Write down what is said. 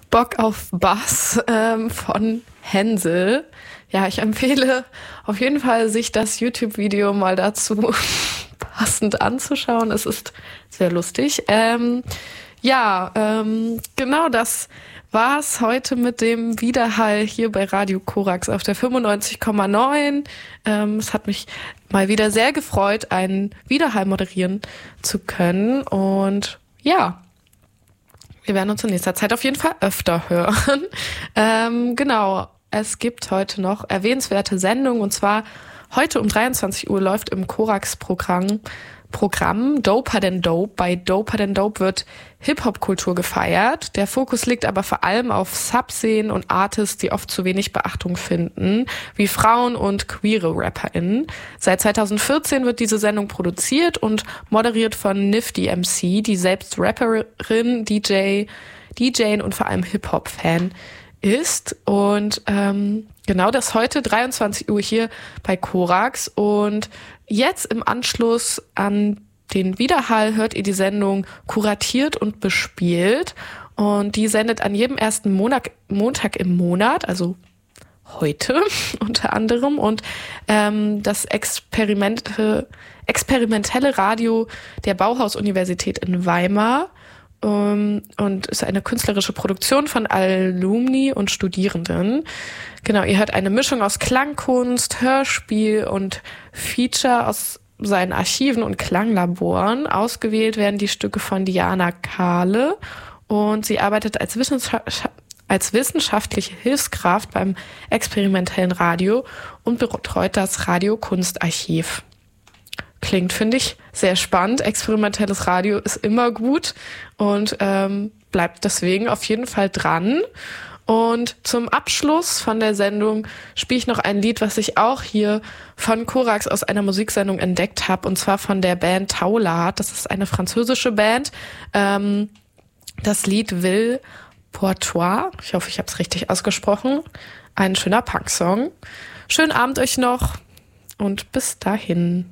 Bock auf Bass von Hänsel. Ja, ich empfehle auf jeden Fall, sich das YouTube-Video mal dazu passend anzuschauen. Es ist sehr lustig. Genau, das war's heute mit dem Widerhall hier bei Radio Korax auf der 95,9. Es hat mich mal wieder sehr gefreut, einen Widerhall moderieren zu können. Und ja, wir werden uns in nächster Zeit auf jeden Fall öfter hören. Genau, es gibt heute noch erwähnenswerte Sendungen. Und zwar heute um 23 Uhr läuft im Korax-Programm Doper Than Dope. Bei Doper Than Dope wird Hip-Hop-Kultur gefeiert. Der Fokus liegt aber vor allem auf Subszenen und Artists, die oft zu wenig Beachtung finden, wie Frauen und queere RapperInnen. Seit 2014 wird diese Sendung produziert und moderiert von Nifty MC, die selbst Rapperin, DJ und vor allem Hip-Hop-Fan ist. Und genau das heute 23 Uhr hier bei Korax. Und jetzt im Anschluss an den Widerhall hört ihr die Sendung Kuratiert und bespielt. Und die sendet an jedem ersten Montag im Monat, also heute unter anderem. Und das experimentelle Radio der Bauhaus-Universität in Weimar. Und ist eine künstlerische Produktion von Alumni und Studierenden. Genau, ihr hört eine Mischung aus Klangkunst, Hörspiel und Feature aus seinen Archiven und Klanglaboren. Ausgewählt werden die Stücke von Diana Kahle und sie arbeitet als wissenschaftliche Hilfskraft beim experimentellen Radio und betreut das Radio-Kunstarchiv. Klingt, finde ich, sehr spannend. Experimentelles Radio ist immer gut und bleibt deswegen auf jeden Fall dran. Und zum Abschluss von der Sendung spiele ich noch ein Lied, was ich auch hier von Korax aus einer Musiksendung entdeckt habe, und zwar von der Band Taulard. Das ist eine französische Band. Das Lied Ville pour toi. Ich hoffe, ich habe es richtig ausgesprochen. Ein schöner Punksong. Schönen Abend euch noch und bis dahin.